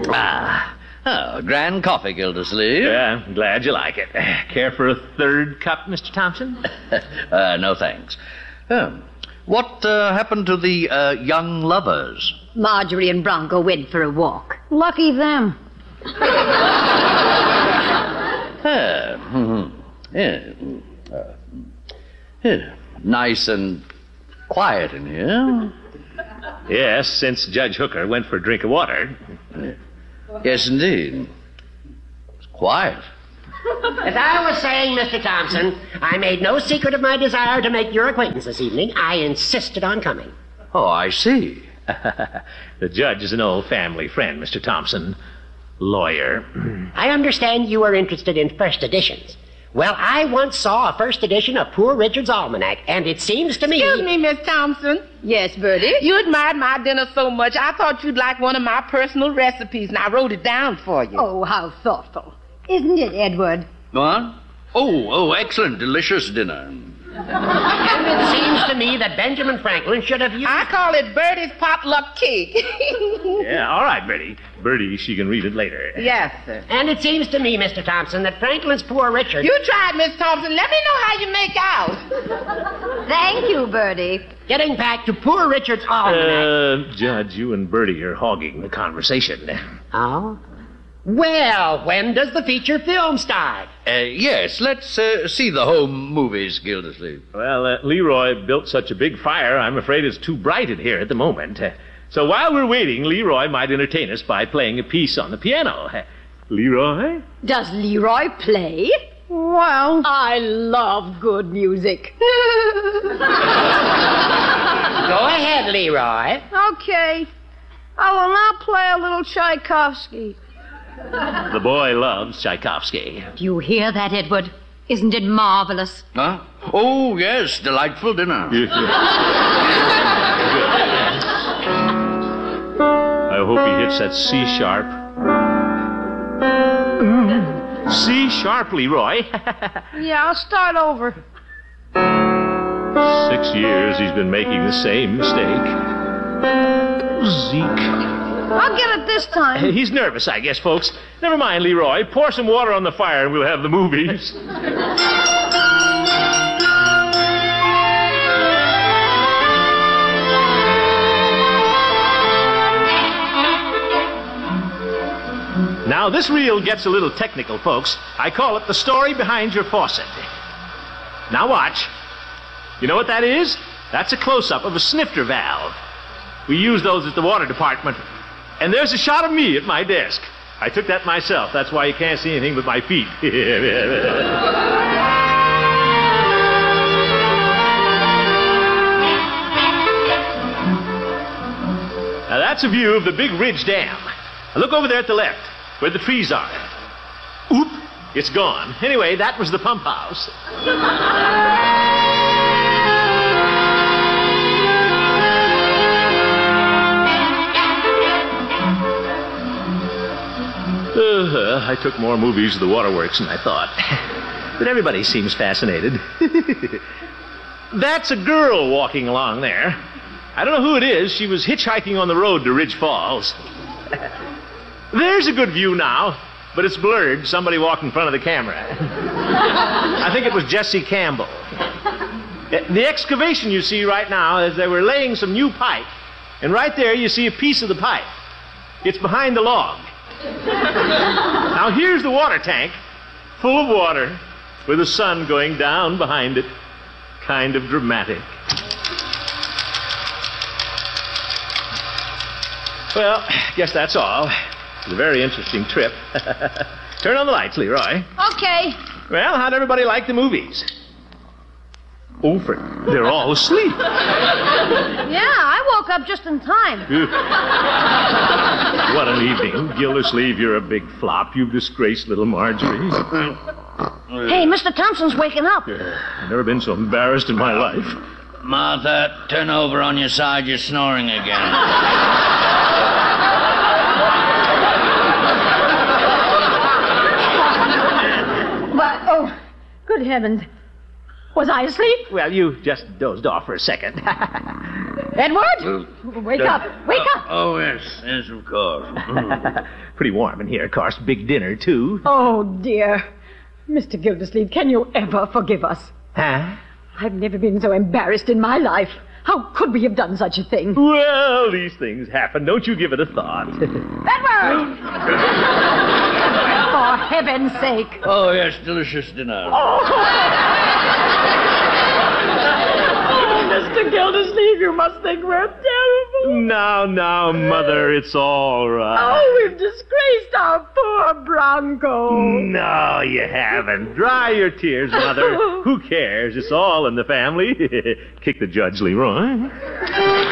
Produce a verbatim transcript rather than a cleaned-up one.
Ah, oh, grand coffee, Gildersleeve. Yeah, I'm glad you like it. Care for a third cup, Mister Thompson? uh, no, thanks. Um, what uh, happened to the uh, young lovers? Marjorie and Bronco went for a walk. Lucky them. Uh, mm-hmm. yeah. Uh, yeah. Nice and quiet in here. Yes, since Judge Hooker went for a drink of water. Yes, indeed. It's quiet. As I was saying, Mister Thompson, I made no secret of my desire to make your acquaintance this evening. I insisted on coming. Oh, I see. The judge is an old family friend, Mister Thompson. Lawyer. I understand you are interested in first editions. Well, I once saw a first edition of Poor Richard's Almanac, and it seems to me... Excuse me, Miss Thompson. Yes, Bertie? You admired my dinner so much, I thought you'd like one of my personal recipes, and I wrote it down for you. Oh, how thoughtful. Isn't it, Edward? What? Oh, oh, excellent, delicious dinner. And it seems to me that Benjamin Franklin should have used... I call it Bertie's potluck cake. Yeah, all right, Bertie. Bertie, she can read it later. Yes, sir. And it seems to me, Mister Thompson, that Franklin's Poor Richard... You tried, Miss Thompson. Let me know how you make out. Thank you, Bertie. Getting back to Poor Richard's Almanac... Uh, Judge, you and Bertie are hogging the conversation. Oh? Well, when does the feature film start? Uh, yes, let's uh, see the home movies, Gildersleeve. Well, uh, Leroy built such a big fire, I'm afraid it's too bright in here at the moment. Uh, so while we're waiting, Leroy might entertain us by playing a piece on the piano. Uh, Leroy? Does Leroy play? Well, I love good music. Go ahead, Leroy. Okay. I will now play a little Tchaikovsky. The boy loves Tchaikovsky. Do you hear that, Edward? Isn't it marvelous? Huh? Oh, yes, delightful dinner. I hope he hits that C sharp. Mm. C sharp, Leroy. Yeah, I'll start over. Six years he's been making the same mistake. Zeke. I'll get it this time. He's nervous, I guess, folks. Never mind, Leroy. Pour some water on the fire and we'll have the movies. Now, this reel gets a little technical, folks. I call it the story behind your faucet. Now watch. You know what that is? That's a close-up of a snifter valve. We use those at the water department. And there's a shot of me at my desk. I took that myself. That's why you can't see anything but my feet. Now, that's a view of the Big Ridge Dam. Now, look over there at the left, where the trees are. Oop, it's gone. Anyway, that was the pump house. Uh, I took more movies of the waterworks than I thought. But everybody seems fascinated. That's a girl walking along there. I don't know who it is. She was hitchhiking on the road to Ridge Falls. There's a good view now, but it's blurred. Somebody walked in front of the camera. I think it was Jesse Campbell. The excavation you see right now is they were laying some new pipe. And right there you see a piece of the pipe. It's behind the log. Now here's the water tank, full of water, with the sun going down behind it. Kind of dramatic. Well, guess that's all. It's a very interesting trip. Turn on the lights, Leroy. Okay. Well, how'd everybody like the movies? Oh, for, they're all asleep. Yeah, I woke up just in time. What an evening. Gildersleeve, you're a big flop. You've disgraced little Marjorie. Hey, Mister Thompson's waking up. I've never been so embarrassed in my life. Martha, turn over on your side. You're snoring again. But, oh, good heavens. Was I asleep? Well, you just dozed off for a second. Edward! Wake up! Wake up! Oh, yes, yes, of course. Pretty warm in here, of course. Big dinner, too. Oh, dear. Mister Gildersleeve, can you ever forgive us? Huh? I've never been so embarrassed in my life. How could we have done such a thing? Well, these things happen. Don't you give it a thought. Edward! For heaven's sake. Oh, yes, delicious dinner. Mister Gildersleeve, you must think we're terrible. Now, now, Mother, it's all right. Oh, we've disgraced our poor Bronco. No, you haven't. Dry your tears, Mother. Who cares? It's all in the family. Kick the Judge, Leroy.